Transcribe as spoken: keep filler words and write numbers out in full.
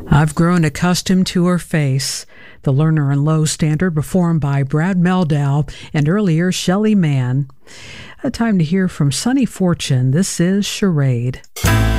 I've grown accustomed to her face. The Lerner and Loewe standard performed by Brad Mehldau and earlier Shelly Manne. A time to hear from Sonny Fortune. This is Charade.